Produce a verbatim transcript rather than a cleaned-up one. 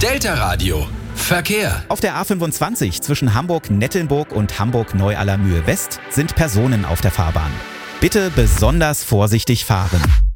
Delta Radio. Verkehr. Auf der A fünfundzwanzig zwischen Hamburg-Nettelnburg und Hamburg-Neu-Allermühe West sind Personen auf der Fahrbahn. Bitte besonders vorsichtig fahren.